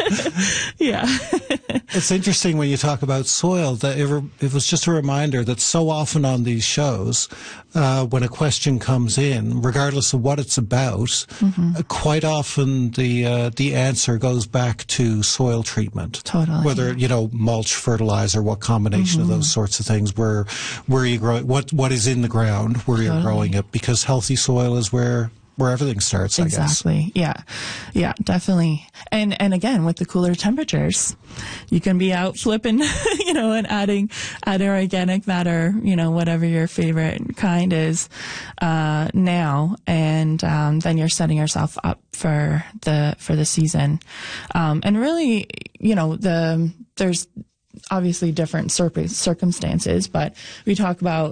Yeah. It's interesting when you talk about soil that it was just a reminder that so often on these shows, when a question comes in, regardless of what it's about, quite often the answer goes back to soil treatment. Totally. Whether, mulch, fertilizer, what combination of those sorts of things, where you grow it, what is in the ground, where you're growing it, because healthy soil is where everything starts, I guess. Exactly. Yeah, definitely. And again, with the cooler temperatures, you can be out flipping, and adding organic matter, whatever your favorite kind is, now. And, then you're setting yourself up for the season. And really, there's obviously different circumstances, but we talk about,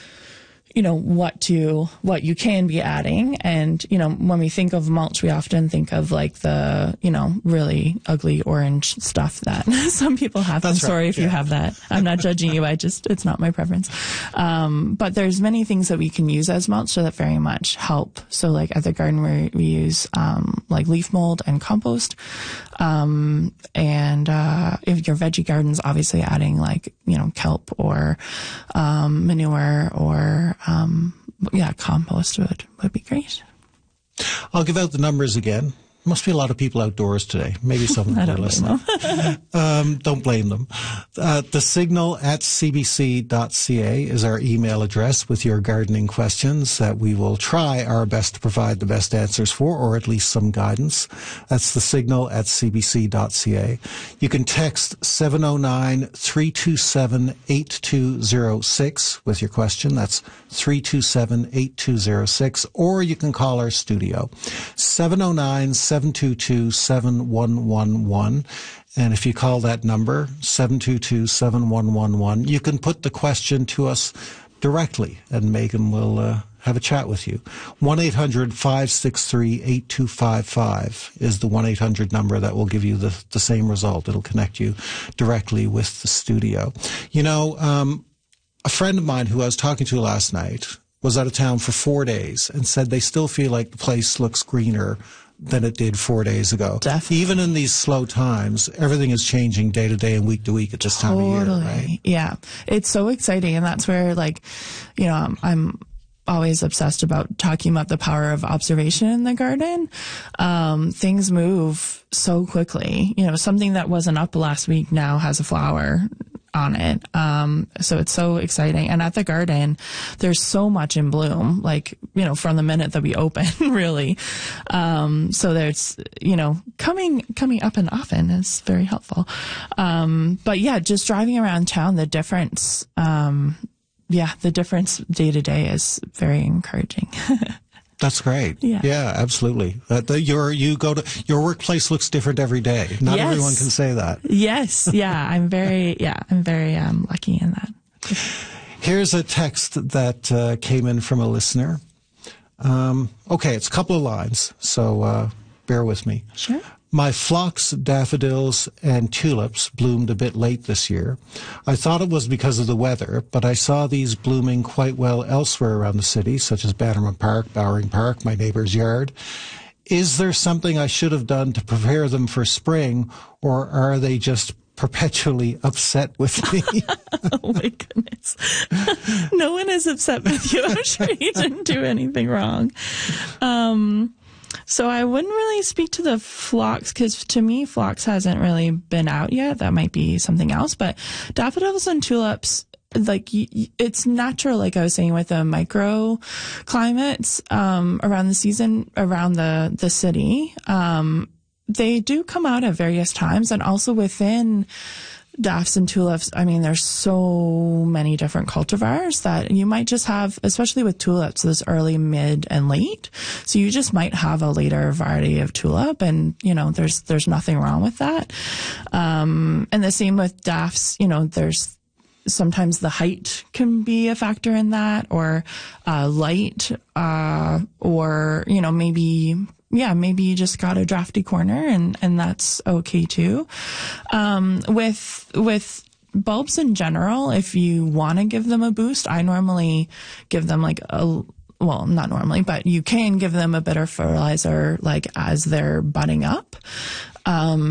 what you can be adding. And, when we think of mulch, we often think of like the, really ugly orange stuff that some people have. That's I'm sorry right. if you have that. I'm not judging you. It's not my preference. But there's many things that we can use as mulch that very much help. So like at the garden we use, like leaf mold and compost. And if your veggie garden's obviously adding like, kelp or, manure or, compost would be great. I'll give out the numbers again. Must be a lot of people outdoors today. Maybe some of them are listening. Don't blame them. The signal at cbc.ca is our email address with your gardening questions that we will try our best to provide the best answers for, or at least some guidance. That's the signal at cbc.ca. You can text 709-327-8206 with your question. That's 327-8206. Or you can call our studio, 709-722-7111. And if you call that number, 722-7111, you can put the question to us directly, and Megan will have a chat with you. 1-800-563-8255 is the 1-800 number that will give you the same result. It'll connect you directly with the studio. A friend of mine who I was talking to last night was out of town for 4 days and said they still feel like the place looks greener than it did 4 days ago. Definitely. Even in these slow times, everything is changing day to day and week to week at this time of year, right? Yeah. It's so exciting. And that's where, I'm always obsessed about talking about the power of observation in the garden. Things move so quickly. Something that wasn't up last week now has a flower on it. So it's so exciting. And at the garden, there's so much in bloom, from the minute that we open, really. So there's, coming up and often is very helpful. But yeah, just driving around town, the difference day to day is very encouraging. That's great. Yeah, absolutely. Your workplace looks different every day. Not everyone can say that. Yes. Yeah. I'm very lucky in that. Here's a text that came in from a listener. Okay, it's a couple of lines, so bear with me. Sure. My phlox, daffodils, and tulips bloomed a bit late this year. I thought it was because of the weather, but I saw these blooming quite well elsewhere around the city, such as Bannerman Park, Bowring Park, my neighbor's yard. Is there something I should have done to prepare them for spring, or are they just perpetually upset with me? Oh my goodness. No one is upset with you. I'm sure you didn't do anything wrong. So I wouldn't really speak to the phlox, because to me, phlox hasn't really been out yet. That might be something else. But daffodils and tulips, it's natural, like I was saying, with the microclimates around the season, around the city. They do come out at various times, and also within daffs and tulips, there's so many different cultivars that you might just have, especially with tulips, this early, mid, and late. So you just might have a later variety of tulip, and, there's nothing wrong with that. And the same with daffs, there's sometimes the height can be a factor in that, or light, or, maybe you just got a drafty corner, and that's okay too. With bulbs in general, if you want to give them a boost, I normally give them not normally, but you can give them a bit of fertilizer, as they're budding up.